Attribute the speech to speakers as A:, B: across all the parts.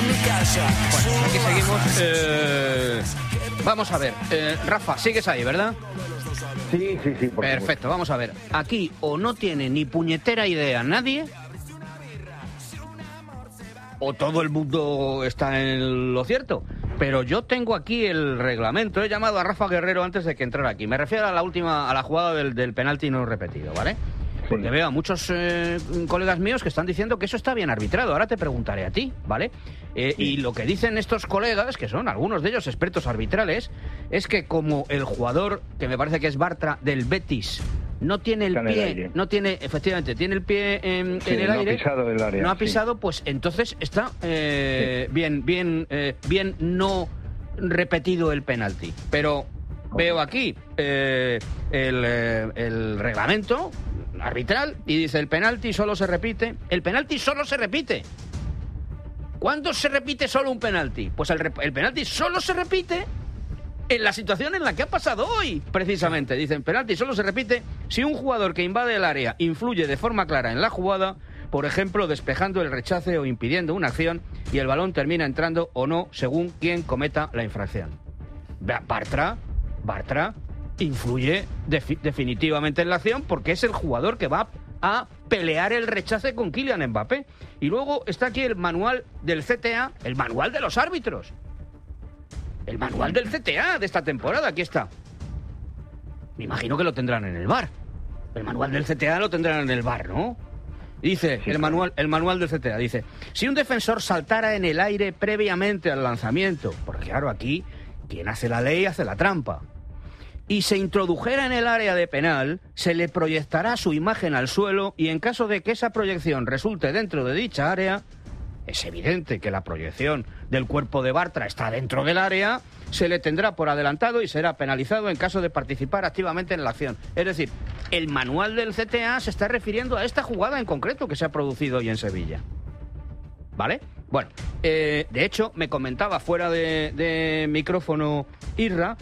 A: Bueno, aquí seguimos. Vamos a ver. Rafa, sigues ahí, ¿verdad?
B: Sí.
A: Perfecto, vamos a ver. Aquí o no tiene ni puñetera idea nadie, o todo el mundo está en lo cierto. Pero yo tengo aquí el reglamento. He llamado a Rafa Guerrero antes de que entrara aquí. Me refiero a la jugada del penalti no repetido, ¿vale? Porque veo a muchos colegas míos que están diciendo que eso está bien arbitrado. Ahora te preguntaré a ti, ¿vale? Y lo que dicen estos colegas, que son algunos de ellos expertos arbitrales, es que como el jugador, que me parece que es Bartra, del Betis, no tiene el pie, efectivamente, tiene el pie en el aire,
B: ha pisado el área,
A: no ha pisado, pues entonces está bien no repetido el penalti. Pero veo aquí el reglamento arbitral y dice el penalti solo se repite. El penalti solo se repite. ¿Cuándo se repite solo un penalti? Pues el penalti solo se repite en la situación en la que ha pasado hoy, precisamente. Dicen, penalti solo se repite si un jugador que invade el área influye de forma clara en la jugada, por ejemplo, despejando el rechace o impidiendo una acción, y el balón termina entrando o no, según quien cometa la infracción. Bartra influye definitivamente en la acción porque es el jugador que va a pelear el rechace con Kylian Mbappé. Y luego está aquí el manual del CTA, el manual de los árbitros. El manual del CTA de esta temporada, aquí está. Me imagino que lo tendrán en el VAR. El manual del CTA lo tendrán en el VAR, ¿no? Dice, sí, el manual del CTA, dice, si un defensor saltara en el aire previamente al lanzamiento, porque claro, aquí quien hace la ley hace la trampa, y se introdujera en el área de penal, se le proyectará su imagen al suelo y en caso de que esa proyección resulte dentro de dicha área, es evidente que la proyección del cuerpo de Bartra está dentro del área, se le tendrá por adelantado y será penalizado en caso de participar activamente en la acción. Es decir, el manual del CTA se está refiriendo a esta jugada en concreto que se ha producido hoy en Sevilla. ¿Vale? Bueno, de hecho, me comentaba fuera de micrófono Irra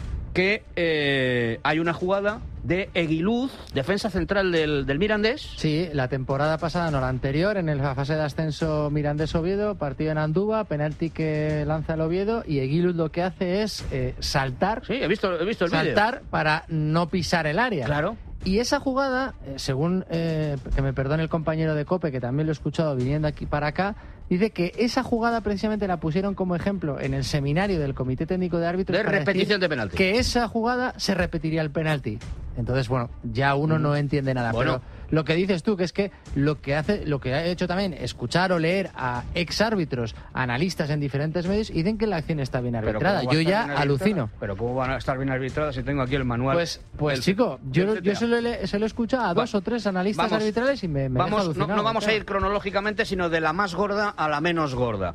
A: que hay una jugada de Eguiluz, defensa central del Mirandés.
C: Sí, la temporada pasada, no la anterior, en la fase de ascenso Mirandés-Oviedo, partido en Andúba, penalti que lanza el Oviedo, y Eguiluz lo que hace es saltar.
A: Sí, he visto el vídeo.
C: Saltar para no pisar el área.
A: Claro.
C: Y esa jugada, según que me perdone el compañero de COPE, que también lo he escuchado viniendo aquí para acá, dice que esa jugada precisamente la pusieron como ejemplo en el seminario del Comité Técnico de Árbitros
A: de repetición de penalti.
C: Que esa jugada se repetiría el penalti. Entonces, bueno, ya uno no entiende nada. Bueno. Pero lo que dices tú, que es que lo que ha hecho también escuchar o leer a exárbitros, analistas en diferentes medios, y dicen que la acción está bien arbitrada. Yo ya alucino.
A: Pero ¿cómo van a estar bien arbitradas si tengo aquí el manual?
C: Pues chico, yo se lo he escuchado a dos o tres analistas arbitrales y me deja alucinado.
A: No vamos a ir cronológicamente, sino de la más gorda a la menos gorda.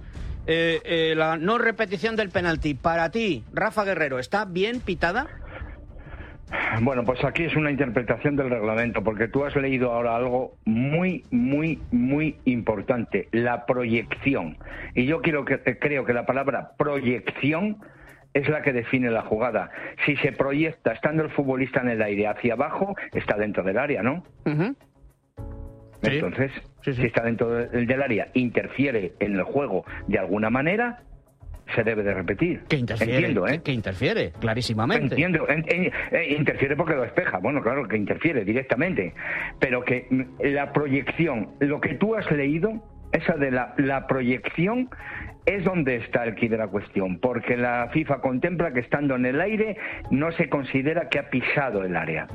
A: La no repetición del penalti, para ti, Rafa Guerrero, ¿está bien pitada?
B: Bueno, pues aquí es una interpretación del reglamento, porque tú has leído ahora algo muy, muy, muy importante, la proyección. Y yo creo que la palabra proyección es la que define la jugada. Si se proyecta estando el futbolista en el aire hacia abajo, está dentro del área, ¿no? Uh-huh. Entonces, sí. Si está dentro del área, interfiere en el juego de alguna manera, se debe de repetir.
A: Que interfiere, entiendo, que interfiere, clarísimamente.
B: Entiendo, interfiere porque lo despeja. Bueno, claro que interfiere directamente. Pero que la proyección, lo que tú has leído, esa de la proyección, es donde está el quid de la cuestión. Porque la FIFA contempla que estando en el aire no se considera que ha pisado el área.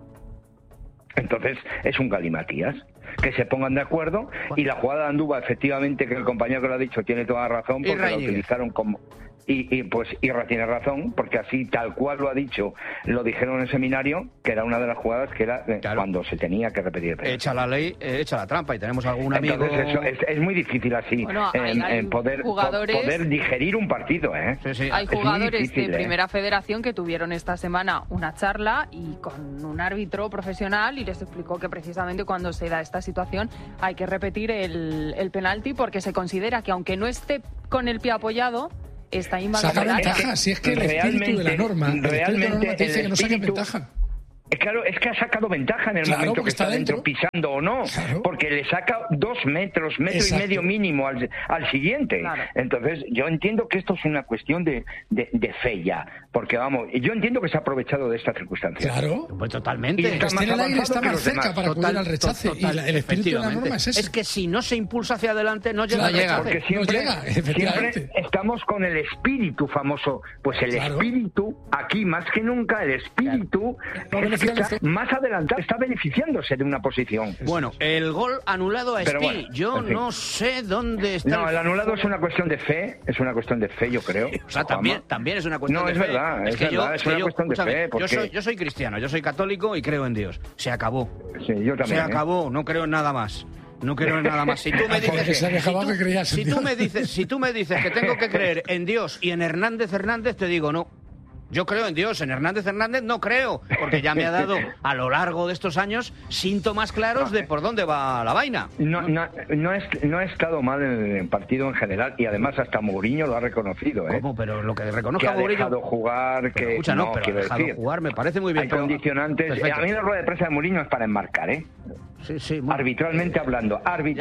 B: Entonces, es un galimatías. Que se pongan de acuerdo, y la jugada de Andúba, efectivamente, que el compañero que lo ha dicho tiene toda la razón, porque la utilizaron como... Y pues Irra tiene razón, porque así, tal cual lo ha dicho, lo dijeron en el seminario, que era una de las jugadas que era cuando se tenía que tener.
A: Echa la ley, echa la trampa, y tenemos algún amigo...
B: Entonces eso es muy difícil así, hay poder digerir un partido, ¿eh?
D: Sí. Hay jugadores de Primera Federación que tuvieron esta semana una charla y con un árbitro profesional, y les explicó que precisamente cuando se da esta situación hay que repetir el penalti, porque se considera que aunque no esté con el pie apoyado, está invadiendo
E: saca ventaja, si es que el espíritu de la norma,
B: realmente
E: dice que no saquen ventaja.
B: Claro, es que ha sacado ventaja en el momento que está dentro, pisando o no, porque le saca 2 metros, metro y medio mínimo al siguiente. Claro. Entonces, yo entiendo que esto es una cuestión de fe ya, porque vamos, yo entiendo que se ha aprovechado de esta circunstancia.
E: Claro,
A: pues totalmente.
E: Y el que esté en el aire está más cerca para acudir al rechace. Y el espíritu de la norma es ese.
A: Es que si no se impulsa hacia adelante, no llega.
B: Porque siempre estamos con el espíritu famoso. Pues el espíritu, aquí más que nunca, el espíritu está más adelantado, está beneficiándose de una posición.
A: Bueno, el gol anulado a Spi, bueno, yo no sé dónde está.
B: No, el anulado es una cuestión de fe, yo creo.
A: O sea, también es una cuestión de fe.
B: No, es verdad, es una cuestión de fe.
A: Porque... Yo soy cristiano, yo soy católico y creo en Dios. Se acabó.
B: Sí, yo también.
A: Se acabó, no creo en nada más. No creo en nada más. Si tú me dices, si tú me dices que tengo que creer en Dios y en Hernández, te digo no. Yo creo en Dios, en Hernández no creo, porque ya me ha dado a lo largo de estos años síntomas claros de por dónde va la vaina.
B: No ha estado mal en el partido en general, y además hasta Mourinho lo ha reconocido.
A: ¿Cómo? Pero lo que reconozca Mourinho...
B: Que ha dejado jugar, que...
A: Escucha, no, pero ha dejado jugar, me parece muy bien.
B: Hay condicionantes... Perfecto. A mí la rueda de prensa de Mourinho es para enmarcar,
A: Sí, bueno.
B: Arbitralmente hablando,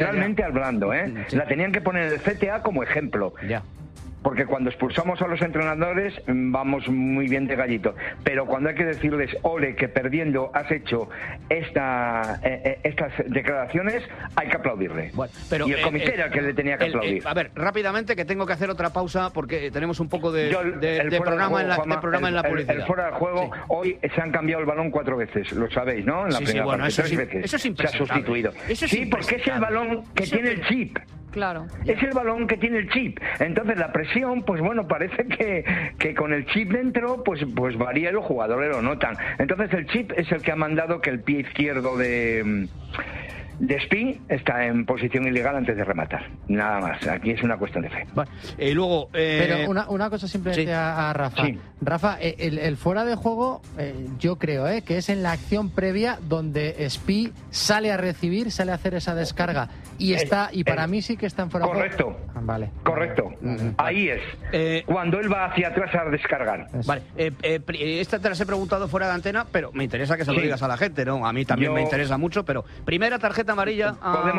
B: Sí. La tenían que poner en el CTA como ejemplo.
A: Ya.
B: Porque cuando expulsamos a los entrenadores vamos muy bien de gallito, pero cuando hay que decirles, ole, que perdiendo has hecho estas declaraciones, hay que aplaudirle.
A: Bueno, pero,
B: y el comité era el que le tenía que aplaudir.
A: A ver, rápidamente, que tengo que hacer otra pausa porque tenemos un poco de programa en la publicidad.
B: El fuera de juego, hoy se han cambiado el balón 4 veces, lo sabéis, ¿no? En la primera parte, 3 veces.
A: Eso es
B: se ha sustituido. Porque es el balón que tiene el chip.
D: Claro.
B: Es el balón que tiene el chip. Entonces la presión, pues bueno, parece que con el chip dentro, pues varía y los jugadores lo notan. Entonces el chip es el que ha mandado que el pie izquierdo de Spi está en posición ilegal antes de rematar. Nada más. Aquí es una cuestión de fe.
A: Bueno, y luego...
C: Pero una cosa simplemente a Rafa. Sí. Rafa, el fuera de juego, yo creo que es en la acción previa donde Spi sale a recibir, sale a hacer esa descarga. Y para mí sí que está en fuera de juego.
B: Correcto.
C: Vale.
B: Correcto. Ahí es. Cuando él va hacia atrás a descargar.
A: Vale. Esta te las he preguntado fuera de antena, pero me interesa que se lo digas a la gente, ¿no? A mí también me interesa mucho, pero primera tarjeta amarilla...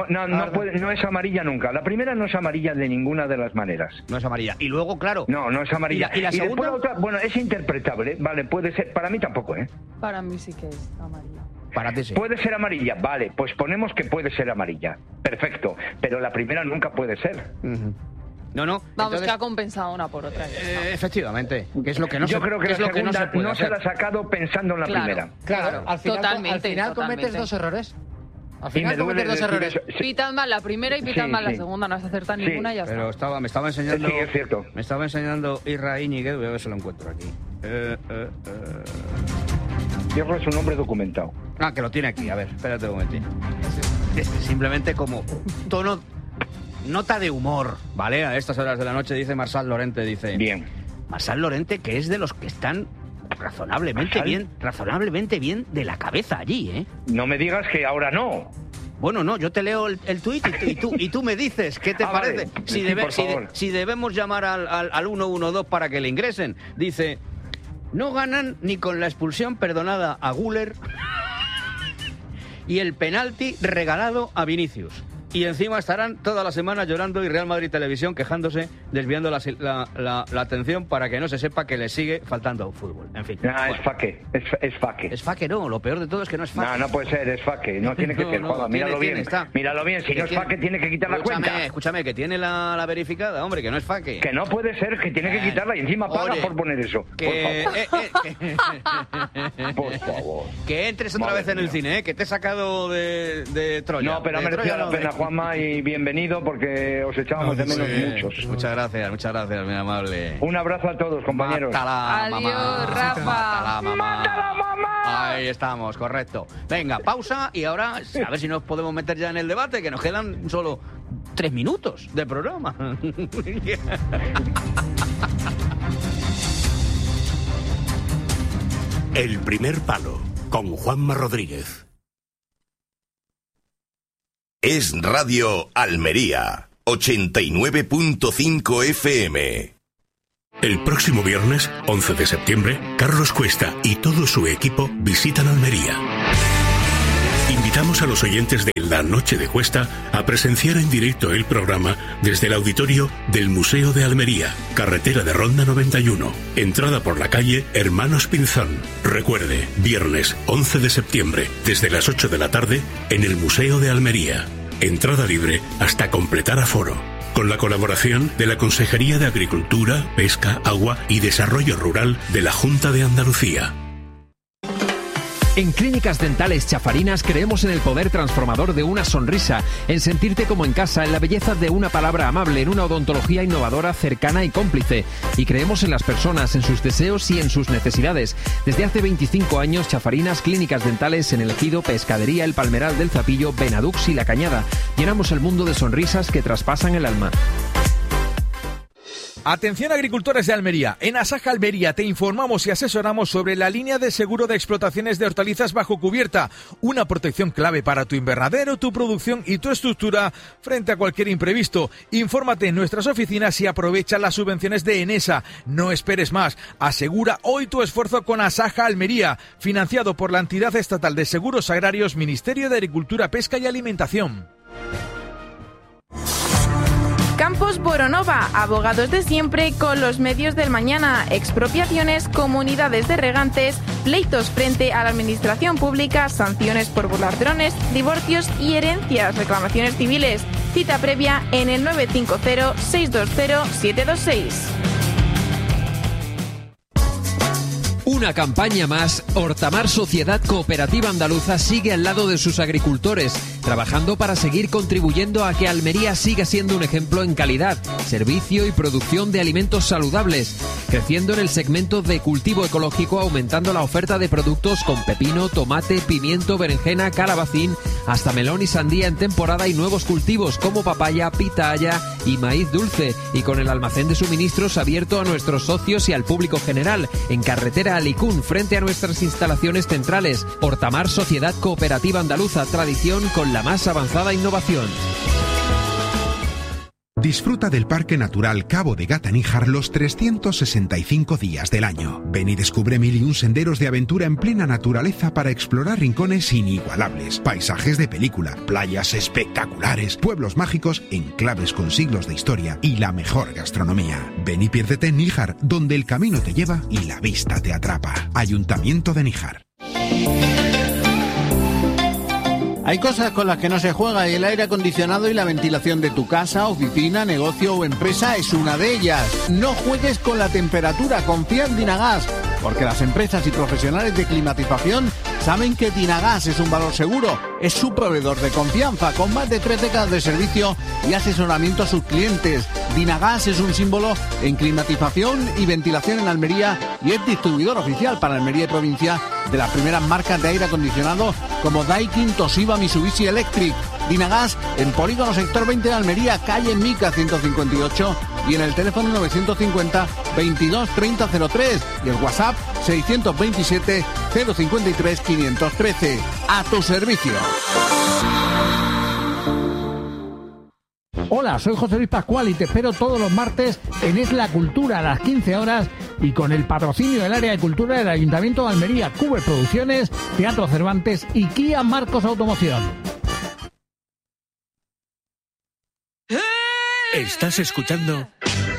B: No es amarilla nunca. La primera no es amarilla de ninguna de las maneras.
A: No es amarilla. Y luego, claro...
B: No es amarilla.
A: ¿Y la segunda?
B: Después la otra, bueno, es interpretable. Vale, puede ser. Para mí tampoco,
D: Para mí sí que es amarilla.
A: Para ti sí.
B: Puede ser amarilla, vale, pues ponemos que puede ser amarilla. Perfecto. Pero la primera nunca puede ser.
A: No.
D: Vamos, entonces, que ha compensado una por otra.
A: Efectivamente. Que es lo que no
B: Yo creo que la segunda no se la ha sacado pensando en la primera.
C: Claro, al final cometes 2 errores. Al final cometes 2 errores.
D: Pitan mal la primera y pitan mal la segunda. No has acertado ninguna y ya
A: pero
D: está.
A: Me estaba enseñando...
B: Sí, es cierto.
A: Me estaba enseñando Isra Íñiguez. Voy a ver si lo encuentro aquí.
B: Cierro es un nombre documentado.
A: Que lo tiene aquí. A ver, espérate un momentín. Simplemente como tono... Nota de humor, ¿vale? A estas horas de la noche dice Marsal Lorente,
B: Bien.
A: Marsal Lorente, que es de los que están razonablemente bien de la cabeza allí,
B: No me digas que ahora no.
A: Bueno, no, yo te leo el tuit y tú me dices qué te parece.
B: Vale.
A: Si debemos llamar al 112 para que le ingresen. Dice, no ganan ni con la expulsión perdonada a Güler y el penalti regalado a Vinicius. Y encima estarán toda la semana llorando y Real Madrid Televisión quejándose, desviando la atención para que no se sepa que les sigue faltando fútbol. En fin.
B: Es faque. Es faque.
A: Es faque, no. Lo peor de todo es que no es faque.
B: No puede ser, es faque. No tiene que ser. Míralo bien. Míralo bien. Si no es faque, tiene que quitar la cuenta.
A: Escúchame, que tiene la verificada, hombre, que no es faque.
B: Que no puede ser, que tiene que quitarla y encima paga por poner eso. Por favor.
A: Que entres otra vez en el cine, que te he sacado de Troya.
B: No, pero ha merecido la pena, Juanma, y bienvenido porque os echábamos de menos muchos.
A: Muchas gracias, mi amable.
B: Un abrazo a todos, compañeros.
D: Adiós, Rafa.
B: ¡Mátala, mamá!
A: Ahí estamos, correcto. Venga, pausa y ahora a ver si nos podemos meter ya en el debate, que nos quedan solo 3 minutos de programa.
F: El primer palo, con Juanma Rodríguez. Es Radio Almería, 89.5 FM. El próximo viernes, 11 de septiembre, Carlos Cuesta y todo su equipo visitan Almería. Invitamos a los oyentes de La Noche de Cuesta a presenciar en directo el programa desde el auditorio del Museo de Almería, carretera de Ronda 91, entrada por la calle Hermanos Pinzón. Recuerde, viernes 11 de septiembre, desde las 8 de la tarde, en el Museo de Almería. Entrada libre hasta completar aforo. Con la colaboración de la Consejería de Agricultura, Pesca, Agua y Desarrollo Rural de la Junta de Andalucía.
G: En Clínicas Dentales Chafarinas creemos en el poder transformador de una sonrisa, en sentirte como en casa, en la belleza de una palabra amable, en una odontología innovadora, cercana y cómplice. Y creemos en las personas, en sus deseos y en sus necesidades. Desde hace 25 años, Chafarinas Clínicas Dentales en El Ejido, Pescadería, El Palmeral del Zapillo, Benadux y La Cañada. Llenamos el mundo de sonrisas que traspasan el alma.
H: Atención agricultores de Almería, en Asaja Almería te informamos y asesoramos sobre la línea de seguro de explotaciones de hortalizas bajo cubierta, una protección clave para tu invernadero, tu producción y tu estructura frente a cualquier imprevisto. Infórmate en nuestras oficinas y aprovecha las subvenciones de Enesa. No esperes más, asegura hoy tu esfuerzo con Asaja Almería, financiado por la entidad estatal de seguros agrarios, Ministerio de Agricultura, Pesca y Alimentación.
I: Campos Boronova, abogados de siempre con los medios del mañana, expropiaciones, comunidades de regantes, pleitos frente a la administración pública, sanciones por volar drones, divorcios y herencias, reclamaciones civiles. Cita previa en el 950-620-726.
G: Una campaña más, Hortamar Sociedad Cooperativa Andaluza sigue al lado de sus agricultores, trabajando para seguir contribuyendo a que Almería siga siendo un ejemplo en calidad, servicio y producción de alimentos saludables, creciendo en el segmento de cultivo ecológico, aumentando la oferta de productos con pepino, tomate, pimiento, berenjena, calabacín, hasta melón y sandía en temporada y nuevos cultivos como papaya, pitaya y maíz dulce, y con el almacén de suministros abierto a nuestros socios y al público general, en carretera Alicún, frente a nuestras instalaciones centrales. Hortamar Sociedad Cooperativa Andaluza, tradición con la más avanzada innovación.
J: Disfruta del Parque Natural Cabo de Gata-Níjar los 365 días del año. Ven y descubre 1001 senderos de aventura en plena naturaleza para explorar rincones inigualables, paisajes de película, playas espectaculares, pueblos mágicos, enclaves con siglos de historia y la mejor gastronomía. Ven y piérdete en Níjar, donde el camino te lleva y la vista te atrapa. Ayuntamiento de Níjar.
K: Hay cosas con las que no se juega y el aire acondicionado y la ventilación de tu casa, oficina, negocio o empresa es una de ellas. No juegues con la temperatura, confía en Dinagas, porque las empresas y profesionales de climatización saben que Dinagas es un valor seguro. Es su proveedor de confianza, con más de 3 décadas de servicio y asesoramiento a sus clientes. Dinagas es un símbolo en climatización y ventilación en Almería y es distribuidor oficial para Almería y provincia de las primeras marcas de aire acondicionado como Daikin, Toshiba, Mitsubishi Electric. Dinagas en Polígono Sector 20 de Almería, calle Mica 158 y en el teléfono 950 22 30 03 y el WhatsApp 627 053 513. A tu servicio.
L: Hola, soy José Luis Pascual y te espero todos los martes en Es la Cultura a las 15 horas y con el patrocinio del área de cultura del Ayuntamiento de Almería, Cuber Producciones, Teatro Cervantes y Kia Marcos Automoción.
F: Estás escuchando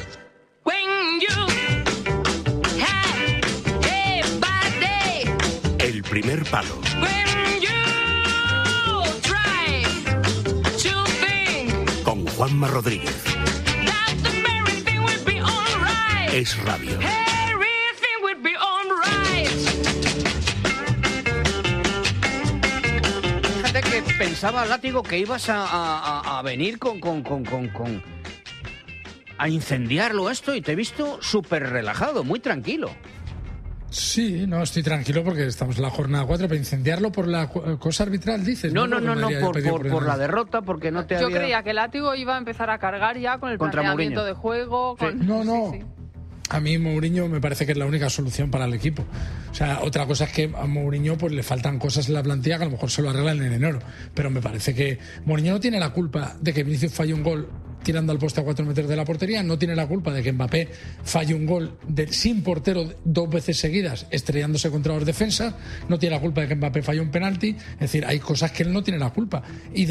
F: El Primer Palo. Con Juanma Rodríguez. Es radio.
A: Fíjate que pensaba, Látigo, que ibas a venir a incendiarlo esto y te he visto súper relajado, muy tranquilo.
E: Sí, no, estoy tranquilo porque estamos en la jornada 4, pero incendiarlo por la cosa arbitral, dices.
A: No, por la derrota, porque no te
D: Yo creía que Látigo iba a empezar a cargar ya con el planteamiento de juego.
E: No.
D: Sí.
E: A mí Mourinho me parece que es la única solución para el equipo. O sea, otra cosa es que a Mourinho pues le faltan cosas en la plantilla que a lo mejor se lo arreglan en enero. Pero me parece que Mourinho no tiene la culpa de que Vinicius falle un gol tirando al poste a 4 metros de la portería, no tiene la culpa de que Mbappé falle un gol sin portero 2 veces seguidas, estrellándose contra los defensas, no tiene la culpa de que Mbappé falle un penalti. Es decir, hay cosas que él no tiene la culpa. Y